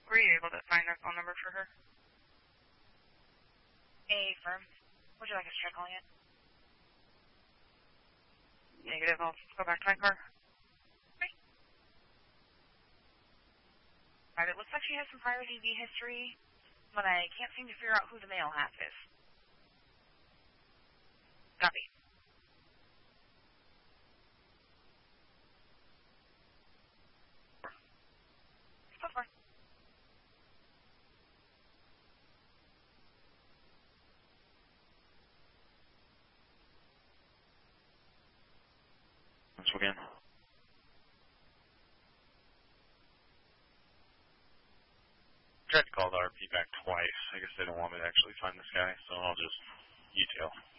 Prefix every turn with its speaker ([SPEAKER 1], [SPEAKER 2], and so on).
[SPEAKER 1] Were you able to find a phone number for her?
[SPEAKER 2] A firm. Would you like us to try calling it?
[SPEAKER 1] Negative. I'll go back to my car.
[SPEAKER 2] Okay. Alright, it looks like she has some prior DV history, but I can't seem to figure out who the male half is. Copy. So far.
[SPEAKER 3] Once again. Tried to call the RP back twice. I guess they don't want me to actually find this guy, so I'll just detail.